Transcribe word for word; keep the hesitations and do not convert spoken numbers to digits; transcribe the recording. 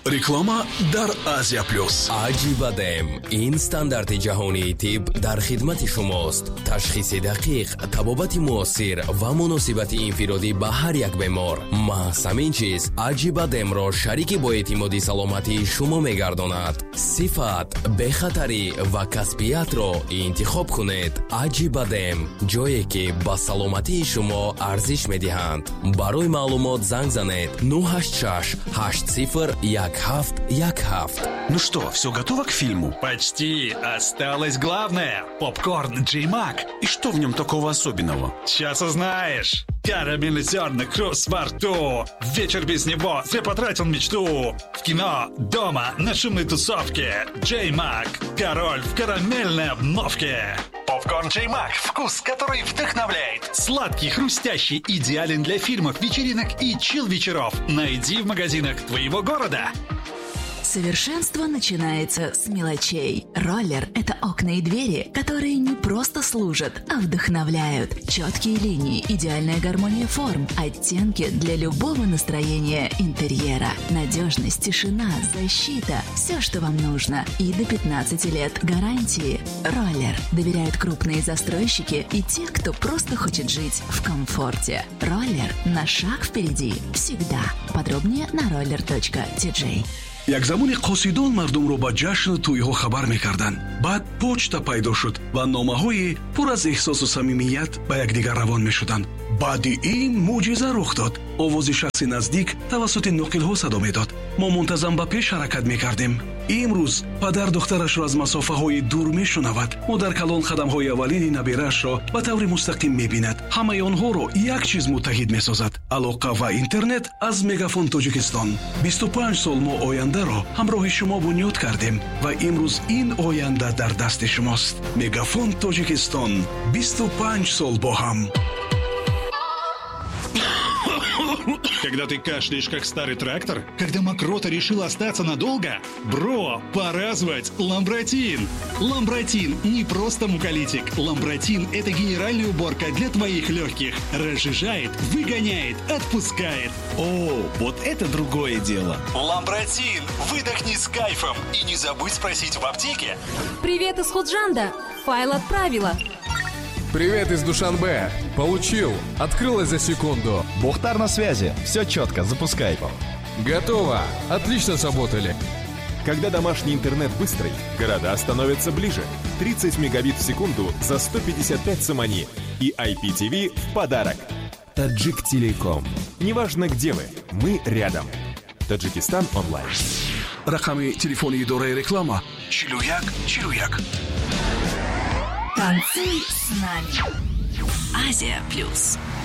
реклама дар Азия плюс. Аҷибадем. Ин стандарти ҷаҳонии тиб дар хидмати шумост. Ташхиси дақиқ, табобати муосир ва муносибати инфиродӣ ба ҳар як бемор. Маҳз ҳамин чиз Аҷибадемро шарики боэътимоди саломатии шумо мегардонад. Сифат, бехатарӣ ва касбиятро интихоб кунед. Аҷибадем, ҷое ки ба саломатии шумо арзиш медиҳанд. Барои маълумот занг занед nuh ҳашт шаш ҳашт сифр як ҳафт як ҳафт. Ну что, все готово к фильму? Почти. Осталось главное. Попкорн J-Mac. И что в нем такого особенного? Сейчас узнаешь. Карамелизированный хруст во рту. Вечер без него зря потратил мечту. В кино, дома, на шумной тусовке. J-Mac. Король в карамельной обновке. Попкорн J-Mac. Вкус, который вдохновляет. Сладкий, хрустящий, идеален для фильмов, вечеринок и чил-вечеров. Найди в магазинах твоего города. Совершенство начинается с мелочей. Роллер – это окна и двери, которые не просто служат, а вдохновляют. Четкие линии, идеальная гармония форм, оттенки для любого настроения интерьера. Надежность, тишина, защита – все, что вам нужно. И до пятнадцати лет гарантии. Роллер доверяют крупные застройщики и те, кто просто хочет жить в комфорте. Роллер на шаг впереди. Всегда. Подробнее на roller точка ти джей. як замони қосидон мардумро ба ҷашну тӯйҳо хабар мекарданд. баъд почта пайдо шуд ва номаҳои пур аз эҳсосу самимият ба якдигар равон мешуданд. баъди ин мӯъҷиза рух дод. овози шахси наздик тавассути нуқилҳо садо медод. мо мунтазам ба пеш ҳаракат мекардем. имрӯз падар духтарашро аз масофаҳои дур мешунавад. модар калон қадамҳои аввалини набирашро ба таври мустақим мебинад. ҳамаи онҳоро як чиз муттаҳид месозад: алоқа ва интернет аз Мегафон Тоҷикистон. бисту панҷ сол мо ояндаро ҳамроҳи шумо бунёд кардем ва имрӯз ин оянда дар дасти шумост. Мегафон Тоҷикистон. бисту панҷ сол бо ҳам. Когда ты кашляешь, как старый трактор? Когда мокрота решила остаться надолго? Бро, пора звать Ламбротин. Ламбротин не просто муколитик. Ламбротин – это генеральная уборка для твоих легких. Разжижает, выгоняет, отпускает. О, вот это другое дело. Ламбротин. Выдохни с кайфом. И не забудь спросить в аптеке. Привет из Худжанда. Файл отправила. Привет из Душанбе. Получил. Открылось за секунду. Бухтар на связи. Все четко, запускай. Готово. Отлично сработали. Когда домашний интернет быстрый, города становятся ближе. тридцать мегабит в секунду за сто пятьдесят пять сомани. И ай пи ти ви в подарок. Таджик Телеком. Неважно где вы, мы рядом. Таджикистан онлайн. рақами телефони идораи реклама чилу як чилу як. Танцуй с нами. Азия плюс.